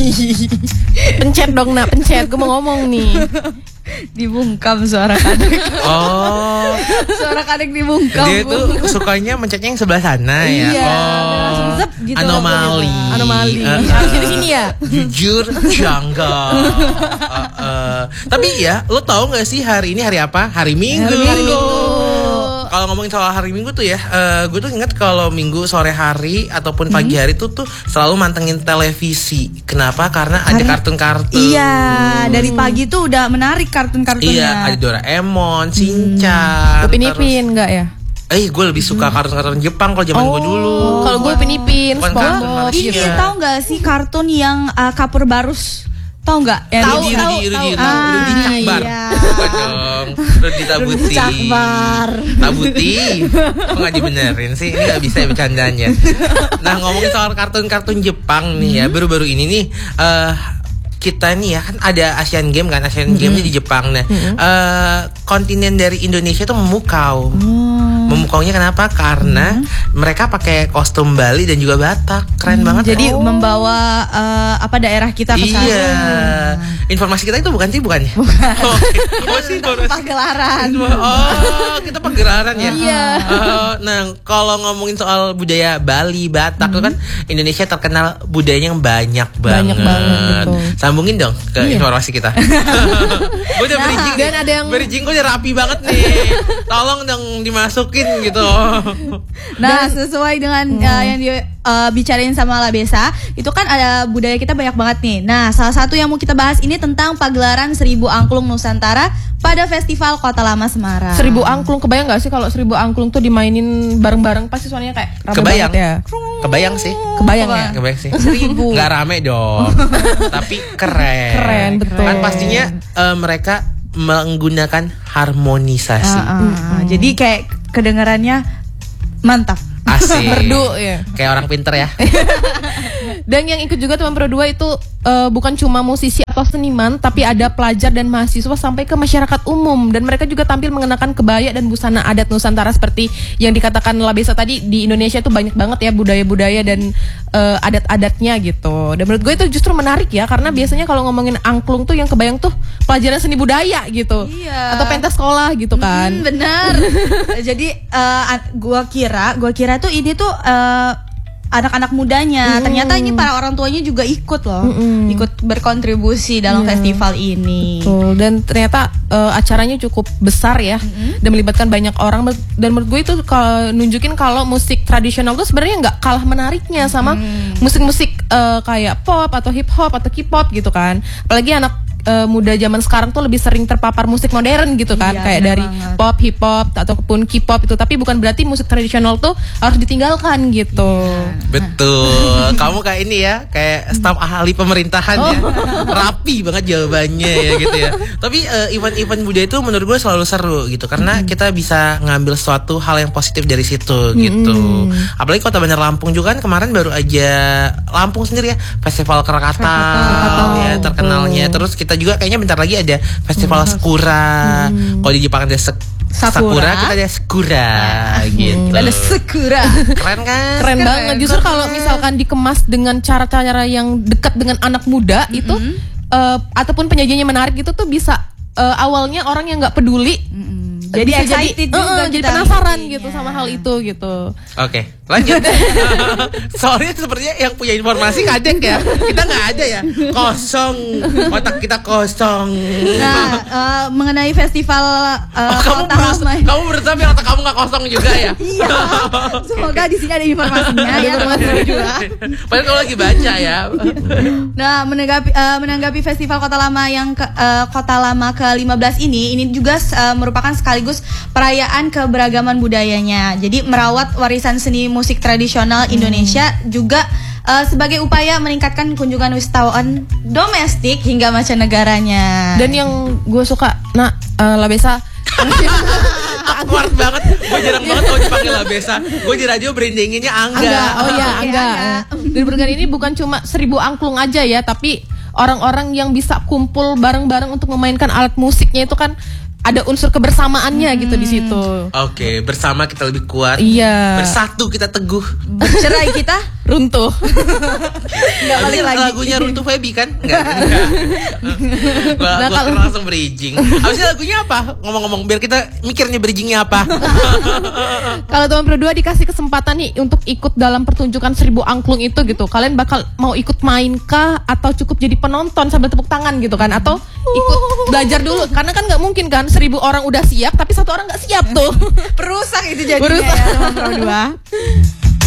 Pencet dong nak, pencet. Gue mau ngomong nih. Dibungkam suara kadek. Oh, Suara kadek dibungkam. dia tuh sukanya mencetnya yang sebelah sana ya. Iya, Oh, zep gitu. anomali. Harusnya di sini ya. Jujur janggal. Tapi ya, lo tau gak sih hari ini hari apa? Hari Minggu. Hari Minggu. Kalau ngomongin soal hari Minggu tuh ya, gue tuh ingat kalau Minggu sore hari ataupun pagi hari tuh selalu mantengin televisi. Kenapa? Karena ada kartun-kartun. Iya, dari pagi tuh udah menarik kartun-kartunnya. Iya, ada Doraemon, Shinchan. Upin Ipin enggak ya? Gue lebih suka kartun-kartun Jepang kalau zaman gue dulu. Kalau gue Upin Ipin, Bukan kartun SpongeBob. Malaysia. Ini tahu nggak sih kartun yang Kapur Barus? Tahu nggak? Rudi Cakbar. Iya. Bukan dong. Rudi Tabuti. Tabuti. Kok nggak dibenerin sih? Ini nggak bisa ya bercandanya. Nah, ngomongin soal kartun-kartun Jepang nih ya, baru-baru ini nih kita nih ya kan ada Asian Games kan, Asian Games di Jepang. Nah, kontinen dari Indonesia tuh memukau. Memukaunya kenapa? Karena mereka pakai kostum Bali dan juga Batak. Keren banget. Jadi membawa daerah kita ke sana. Iya. Informasi kita itu bukan sih, bukannya? Bukan. Oh, apa sih informasi? Pagelaran. Oh, kita pagelaran ya. Iya. Nah, kalau ngomongin soal budaya Bali, Batak itu kan Indonesia terkenal budayanya yang banyak banget. Banyak banget, betul. Sambungin dong ke informasi kita. Gue udah bridging. dan ada yang bridging gue udah rapi banget nih. Tolong dong dimasukin gitu. Nah, sesuai dengan yang bicarain sama Labesa, itu kan ada budaya kita banyak banget nih. Nah, salah satu yang mau kita bahas ini tentang pagelaran 1000 Angklung Nusantara pada Festival Kota Lama Semarang. 1000 angklung, kebayang gak sih kalau 1000 angklung tuh dimainin bareng-bareng pasti suaranya kayak rame Kebayang. banget ya. Kebayang sih. Kebayang ya. Kebayang sih. 1000. Nggak rame dong. Tapi keren. Keren, betul. Kan pastinya mereka menggunakan harmonisasi. Jadi kayak kedengarannya mantap. Asik. Merdu ya. Kayak orang pinter ya. Dan yang ikut juga teman Pro 2 itu bukan cuma musisi atau seniman, tapi ada pelajar dan mahasiswa sampai ke masyarakat umum. Dan mereka juga tampil mengenakan kebaya dan busana adat Nusantara seperti yang dikatakan Labesa tadi. Di Indonesia tuh banyak banget ya budaya-budaya dan adat-adatnya gitu. Dan menurut gue itu justru menarik ya, karena biasanya kalau ngomongin angklung tuh yang kebayang tuh pelajaran seni budaya gitu. Iya. Atau pentas sekolah gitu kan. Benar. Jadi gua kira tuh ini tuh anak-anak mudanya. Ternyata ini para orang tuanya juga ikut loh. Ikut berkontribusi dalam festival ini. Betul. Dan ternyata acaranya cukup besar ya. Dan melibatkan banyak orang. Dan menurut gue itu nunjukin kalau musik tradisional tuh sebenarnya nggak kalah menariknya sama musik-musik kayak pop atau hip hop atau K-pop gitu kan. Apalagi anak muda zaman sekarang tuh lebih sering terpapar musik modern gitu kan, Iya, kayak dari banget. pop, hip hop ataupun K-pop itu. Tapi bukan berarti musik tradisional tuh harus ditinggalkan gitu. Betul. Kamu kayak ini ya, kayak staf ahli pemerintahan ya. Rapi banget jawabannya ya gitu ya. Tapi event-event budaya itu menurut gue selalu seru gitu, karena kita bisa ngambil suatu hal yang positif dari situ gitu. Apalagi Kota Bandar Lampung juga kan kemarin baru aja, Lampung sendiri ya, Festival Krakatau ya terkenalnya. Terus kita juga kayaknya bentar lagi ada Festival Sakura. Kalau di Jepang ada Sakura, kita ada Sakura gitu. Ada Sakura. Keren kan? Keren banget. Justru kalau misalkan dikemas dengan cara-cara yang dekat dengan anak muda itu ataupun penyajiannya menarik gitu tuh bisa awalnya orang yang nggak peduli Jadi bisa excited juga jadi kita penasaran ngikutinnya. gitu sama hal itu gitu. Oke, lanjut. Soalnya sepertinya yang punya informasi kadek ya. Kita nggak ada ya. Kosong. Otak kita kosong. Nah, mengenai festival Kota Lama. Kamu berusaha biar otak kamu nggak kosong juga ya. Iya. Semoga di sini ada informasinya ya. Padahal kamu lagi baca ya. Nah, menanggapi Festival Kota Lama yang Kota Lama ke-15 ini juga merupakan sekaligus perayaan keberagaman budayanya. Jadi merawat warisan seni musik tradisional Indonesia juga sebagai upaya meningkatkan kunjungan wisatawan domestik hingga mancanegaranya. Dan yang gue suka, Labesa Awkward banget. Gue jarang banget kalau dipanggil Labesa. Gue di radio brandinginnya Angga. Oh ya, Angga. Dan bergan ini bukan cuma 1000 angklung aja ya, tapi orang-orang yang bisa kumpul bareng-bareng untuk memainkan alat musiknya itu kan ada unsur kebersamaannya gitu di situ. Oke, bersama kita lebih kuat. Iya. Bersatu kita teguh. Bercerai kita runtuh. Nggak balik lagi. Lagunya Runtuh Feby kan? Enggak. Nah, Gua kira langsung bridging. Habisnya lagunya apa? Ngomong-ngomong biar kita mikirnya bridgingnya apa. Kalau teman berdua dikasih kesempatan nih untuk ikut dalam pertunjukan 1000 angklung itu gitu, kalian bakal mau ikut main kah atau cukup jadi penonton sambil tepuk tangan gitu kan, atau ikut belajar dulu karena kan nggak mungkin kan 1000 orang udah siap tapi satu orang nggak siap tuh. Perusak itu jadinya Perusak. ya teman Pro 2.